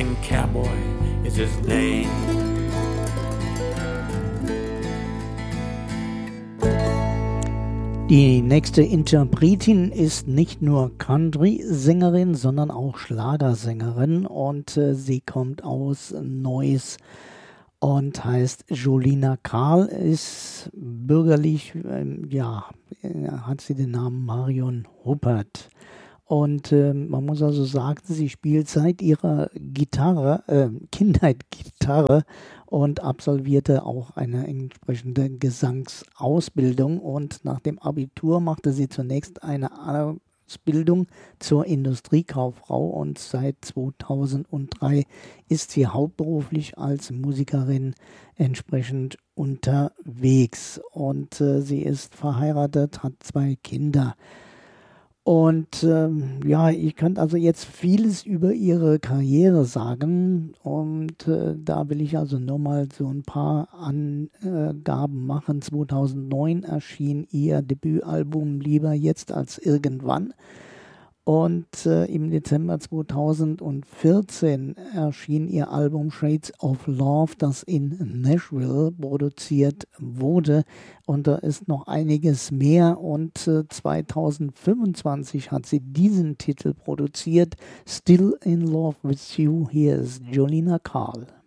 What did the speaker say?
and cowboy is his name. Die nächste Interpretin ist nicht nur Country-Sängerin, sondern auch Schlagersängerin und sie kommt aus Neuss und heißt Jolina Karl, ist bürgerlich, hat sie den Namen Marion Huppert. Und man muss also sagen, sie spielt seit ihrer Kindheit Gitarre und absolvierte auch eine entsprechende Gesangsausbildung. Und nach dem Abitur machte sie zunächst eine Ausbildung zur Industriekauffrau und seit 2003 ist sie hauptberuflich als Musikerin entsprechend unterwegs. Und sie ist verheiratet, hat 2 Kinder. Und ich könnte also jetzt vieles über ihre Karriere sagen und da will ich also nur mal so ein paar Angaben machen. 2009 erschien ihr Debütalbum Lieber jetzt als irgendwann und im Dezember 2014 erschien ihr Album Shades of Love, das in Nashville produziert wurde. Und da ist noch einiges mehr. Und 2025 hat sie diesen Titel produziert, Still in Love with You. Hier ist Jolina Karl.